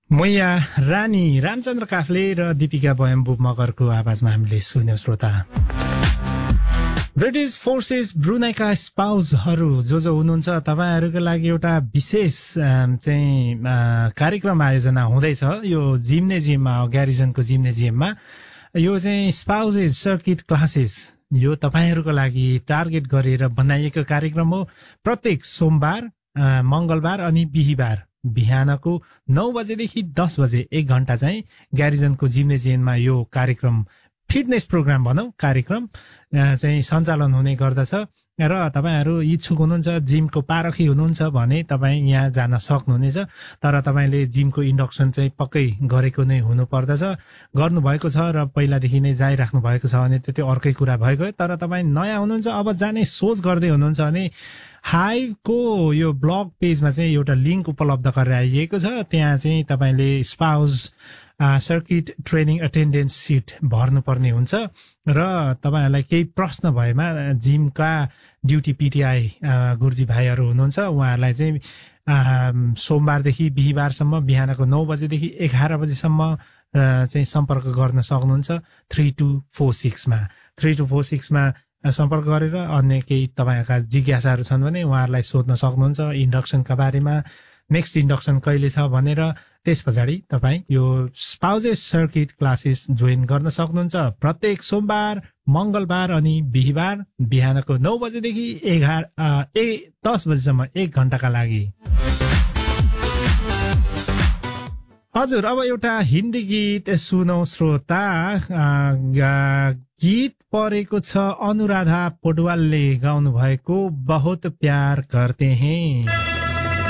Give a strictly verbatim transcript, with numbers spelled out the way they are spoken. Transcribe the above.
मैया रानी रामचन्द्र काफ्ले र दीपिका बयम्बु मगरको आवाजमा हामीले सुन्यौं श्रोता। ब्रिटिश फोर्सेस ब्रुनाईका स्पाउसहरू जो जो हुनुहुन्छ तपाईहरुको लागि एउटा विशेष चाहिँ कार्यक्रम आयोजना हुँदैछ यो जिम्नेजियममा, ग्यारिजनको जिम्नेजियममा। यो चाहिँ स्पाउसेस सर्किट क्लासेस यो तपाईहरुको लागि टार्गेट गरेर बनाइएको कार्यक्रम हो। प्रत्येक सोमबार, मंगलबार अनि बिहीबार बिहानको नौ बजेदेखि दस बजे एक घण्टा चाहिँ ग्यारिजनको जिम्नेजियममा यो कार्यक्रम फिटनेस प्रोग्राम भनौं कार्यक्रम चाहिँ सञ्चालन हुने गर्दछ। र तपाईहरु इच्छुक हुनुहुन्छ, जिमको पारखी हुनुहुन्छ भने तपाई यहाँ जान सक्नुहुनेछ। तर तपाईले जिमको इन्डक्सन चाहिँ पक्कै गरेको नै हुनु पर्दछ। गर्नु भएको छ र पहिलादेखि नै जाइराख्नु भएको छ भने त्यो अर्कै कुरा भएको। तर तपाई नयाँ हुनुहुन्छ, अब जाने सोच गर्दै हुनुहुन्छ भने हाइभको यो ब्लग पेजमा चाहिँ एउटा लिंक उपलब्ध गराइएको छ। त्यहाँ चाहिँ तपाईले spouse circuit training attendance seat भर्नुपर्ने हुन्छ र तपाईहरुलाई केही प्रश्न भएमा जिमका ड्युटी पीटीआई गुरुजी भाइहरु हुनुहुन्छ, उहाँहरुलाई चाहिँ सोमबारदेखि बिहीबारसम्म बिहानको नौ बजेदेखि एघार बजेसम्म चाहिँ सम्पर्क गर्न सक्नुहुन्छ थ्री टू फोर सिक्स मा थ्री टू फोर सिक्स मा सम्पर्क गरेर अन्य केही तपाईहरुका जिज्ञासाहरु छन् भने उहाँहरुलाई सोध्न सक्नुहुन्छ इन्डक्सनका बारेमा, नेक्स्ट इन्डक्सन कहिले छ भनेर। त्यस पछाडि तपाई यो स्पाउसेस सर्किट क्लासेस जोइन गर्न सक्नुहुन्छ प्रत्येक सोमबार, मंगलबार अनि बिहीबार बिहानको नौ बजेदेखि एघार ए दस बजेसम्म एक घण्टाका लागि। हजुर, अब एउटा हिन्दी गीत सुनौ श्रोता। गीत परेको छ अनुराधा पौडवालले गाउनु भएको बहुत प्यार करते हैं।